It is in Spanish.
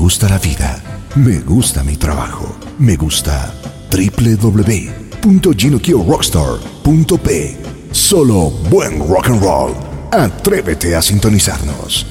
gusta la vida. Me gusta mi trabajo. Me gusta www.GinoKioRockstar.p. Solo buen rock and roll. Atrévete a sintonizarnos.